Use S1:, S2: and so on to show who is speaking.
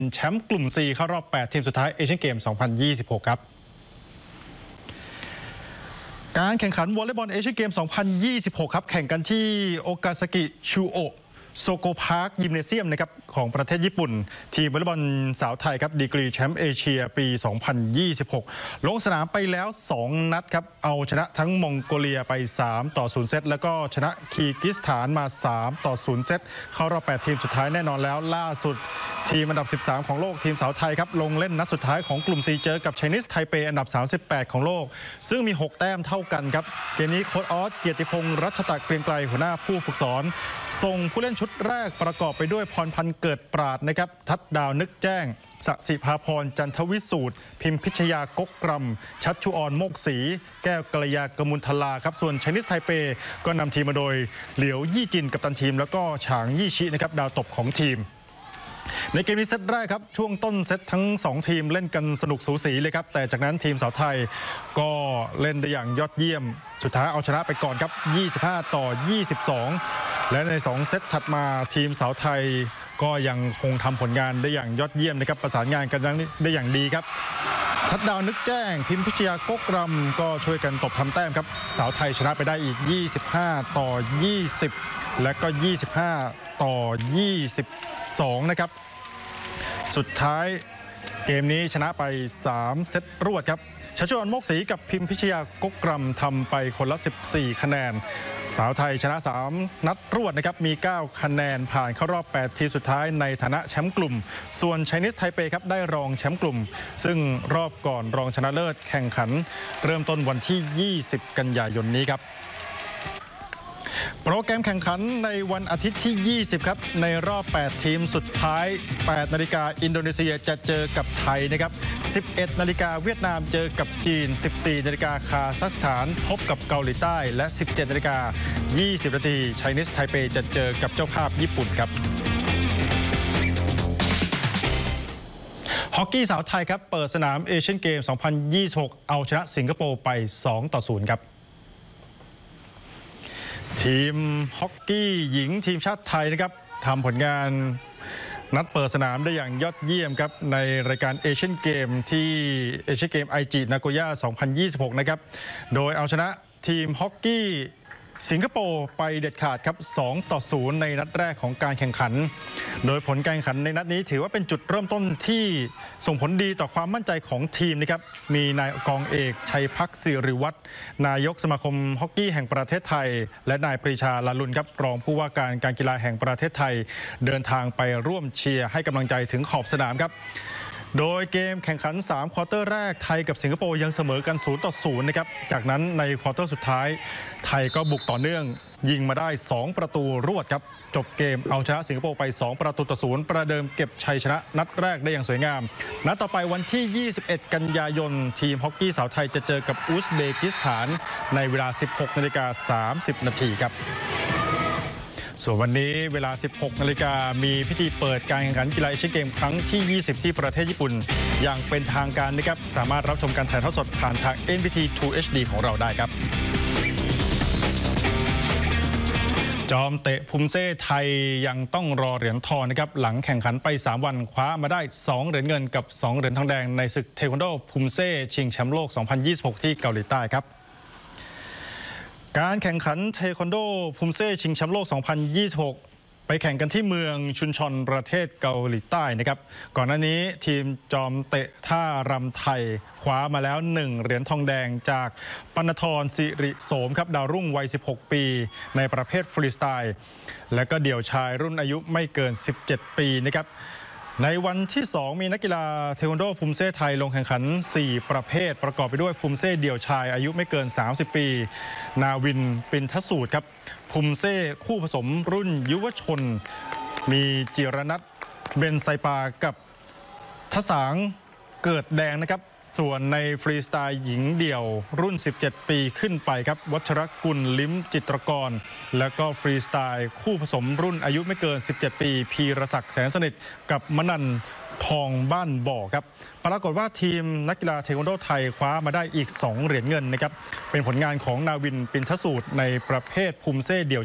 S1: แชมป์กลุ่ม C เข้ารอบ 8 ทีมสุดท้ายเอเชียนเกม 2026 ครับการแข่งขันวอลเลย์บอลเอเชียนเกม 2026 ครับแข่งกันที่โอกาซากิชูโอะโซโกพาร์คยิมเนเซียมนะครับของประเทศญี่ปุ่นทีมวอลเลย์บอลสาวไทยครับดีกรีแชมป์เอเชียปี 2026 ลงสนามไปแล้ว 2 นัดครับเอาชนะทั้งมองโกเลียไป 3-0 เซตแล้วก็ชนะคีร์กิสถานมา 3-0 เซตเข้ารอบ 8 ทีมสุดท้ายแน่นอนแล้วล่าสุดทีมอันดับ 13 ของโลกทีมสาวไทยครับลงเล่นนัดสุดท้ายของกลุ่ม C เจอกับไชนีสไทเปอันดับ 38 ของโลกซึ่งมี 6 แต้มเท่ากันครับเกมนี้โค้ชออสเกียรติพงษ์รัชตะเกรียงไกรหัวหน้าผู้ฝึกสอนส่งผู้เล่นชุดแรกประกอบไปด้วยพรพันธ์เกิดปราดนะครับทัดดาวนึกแจ้งสศิภาพรจันทวิสูตรพิมพิชยากกรำชัชชุออนโมกศรีแก้วกัลยากมุลทลาครับส่วนไชนีสไทเปก็นำทีมมาโดยเหลียวยี่จินกัปตันทีมแล้วก็ฉางยี่ชินะครับดาวตบของทีมในเกมนี้เซตแรกครับช่วงต้นเซตทั้ง2ทีมเล่นกันสนุกสูสีเลยครับแต่จากนั้นทีมสาวไทยก็เล่นได้อย่างยอดเยี่ยมสุดท้ายเอาชนะไปก่อนครับ25-22และใน2เซตถัดมาทีมสาวไทยก็ยังคงทำผลงานได้อย่างยอดเยี่ยมนะครับประสานงานกันได้อย่างดีครับทัดดาวนึกแจ้งพิมพิชยากกรำก็ช่วยกันตบทำแต้มครับสาวไทยชนะไปได้อีก25-20และก็25-22นะครับสุดท้ายเกมนี้ชนะไป3เซตรวดครับชัชชุออนโมกศรีกับพิมพิชยากกรำทำไปคนละ14คะแนนสาวไทยชนะ3นัดรวดนะครับมี9คะแนนผ่านเข้ารอบ8ทีมสุดท้ายในฐานะแชมป์กลุ่มส่วนไชนีสไทเปครับได้รองแชมป์กลุ่มซึ่งรอบก่อนรองชนะเลิศแข่งขันเริ่มต้นวันที่20กันยายนนี้ครับโปรแกรมแข่งขันในวันอาทิตย์ที่20ครับในรอบ8ทีมสุดท้าย8 นาฬิกาอินโดนีเซียจะเจอกับไทยนะครับ11 นาฬิกาเวียดนามเจอกับจีน14 นาฬิกาคาซัคสถานพบกับเกาหลีใต้และ17 นาฬิกา20 นาทีไชนีสไทเปจะเจอกับเจ้าภาพญี่ปุ่นครับฮอกกี้สาวไทยครับเปิดสนามเอเชียนเกม 2026 เอาชนะสิงคโปร์ไป 2-0 ครับทีมฮอกกี้หญิงทีมชาติไทยนะครับทำผลงานนัดเปิดสนามได้อย่างยอดเยี่ยมครับในรายการเอเชียนเกมที่เอเชียนเกมไอจินาโกย่า 2026 นะครับโดยเอาชนะทีมฮอกกี้สิงคโปร์ไปเด็ดขาดครับ 2-0 ในนัดแรกของการแข่งขันโดยผลการแข่งขันในนัดนี้ถือว่าเป็นจุดเริ่มต้นที่ส่งผลดีต่อความมั่นใจของทีมนะครับมีนายกองเอกชัยพักษ์สิริวัฒน์นายกสมาคมฮอกกี้แห่งประเทศไทยและนายปรีชาลาลุนครับรองผู้ว่าการกีฬาแห่งประเทศไทยเดินทางไปร่วมเชียร์ให้กำลังใจถึงขอบสนามครับโดยเกมแข่งขัน3ควอเตอร์แรกไทยกับสิงคโปร์ยังเสมอกัน 0-0 นะครับจากนั้นในควอเตอร์สุดท้ายไทยก็บุกต่อเนื่องยิงมาได้2ประตูรวดครับจบเกมเอาชนะสิงคโปร์ไป2-0ประเดิมเก็บชัยชนะนัดแรกได้อย่างสวยงามนัดต่อไปวันที่21กันยายนทีมฮอกกี้สาวไทยจะเจอกับอุซเบกิสถานในเวลา 16:30 นาทีครับส่วนวันนี้เวลา 16 นาฬิกามีพิธีเปิดการแข่งขันกีฬาเอเชียนเกมครั้งที่ 20 ที่ประเทศญี่ปุ่นอย่างเป็นทางการนะครับสามารถรับชมการถ่ายทอดสดผ่านทาง NBT 2 HD ของเราได้ครับจอมเตะภูมิเซ่ไทยยังต้องรอเหรียญทองนะครับหลังแข่งขันไป3วันคว้ามาได้2เหรียญเงินกับ2เหรียญทองแดงในศึกเทควันโดภูมิเซ่ชิงแชมป์โลก 2026 ที่เกาหลีใต้ครับการแข่งขันเทควันโดภูมิเซ่ชิงแชมป์โลก 2026 ไปแข่งกันที่เมืองชุนชอนประเทศเกาหลีใต้นะครับก่อนหน้านี้ทีมจอมเตะท่ารำไทยคว้ามาแล้ว1เหรียญทองแดงจากปณธรสิริโสมครับดาวรุ่งวัย16 ปีในประเภทฟรีสไตล์และก็เดี่ยวชายรุ่นอายุไม่เกิน17 ปีนะครับในวันที่2มีนักกีฬาเทควันโดภูมิเซ่ไทยลงแข่งขัน4ประเภทประกอบไปด้วยภูมิเซ่เดี่ยวชายอายุไม่เกิน30 ปีนาวินปินทสูตรครับภูมิเซ่คู่ผสมรุ่นยุวชนมีจิรนัทเบนไซปากับทสางเกิดแดงนะครับส่วนในฟรีสไตล์หญิงเดี่ยวรุ่น17 ปีขึ้นไปครับวัชรกุลลิ้มจิตรกรและก็ฟรีสไตล์คู่ผสมรุ่นอายุไม่เกิน17 ปีพีรศักดิ์แสนสนิทกับมนันทองบ้านบ่อครับปรากฏว่าทีมนักกีฬาเทควันโดไทยคว้ามาได้อีก2เหรียญเงินนะครับเป็นผลงานของนาวินปินทสูตรในประเภทภูมิเซ่เดี่ยว